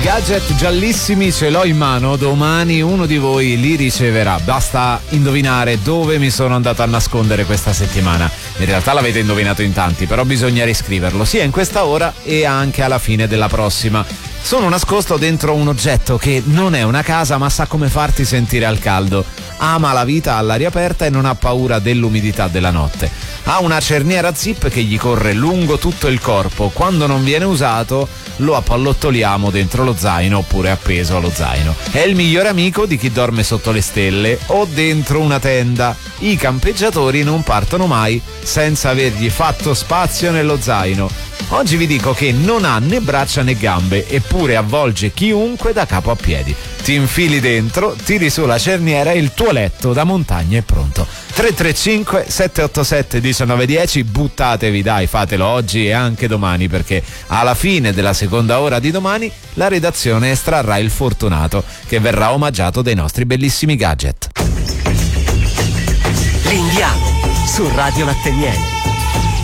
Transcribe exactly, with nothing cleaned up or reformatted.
Gadget giallissimi ce l'ho in mano, domani uno di voi li riceverà. Basta indovinare dove mi sono andato a nascondere questa settimana. In realtà l'avete indovinato in tanti, però bisogna riscriverlo sia in questa ora e anche alla fine della prossima. Sono nascosto dentro un oggetto che non è una casa, ma sa come farti sentire al caldo. Ama la vita all'aria aperta e non ha paura dell'umidità della notte. Ha una cerniera zip che gli corre lungo tutto il corpo. Quando non viene usato lo appallottoliamo dentro lo zaino oppure appeso allo zaino. È il migliore amico di chi dorme sotto le stelle o dentro una tenda. I campeggiatori non partono mai senza avergli fatto spazio nello zaino. Oggi vi dico che non ha né braccia né gambe, eppure avvolge chiunque da capo a piedi. Ti infili dentro, tiri su la cerniera e il tuo letto da montagna è pronto. tre tre cinque sette otto sette uno nove uno zero, buttatevi dai, fatelo oggi e anche domani, perché alla fine della seconda ora di domani la redazione estrarrà il fortunato che verrà omaggiato dai nostri bellissimi gadget. L'Indiano su Radio Latte Miele.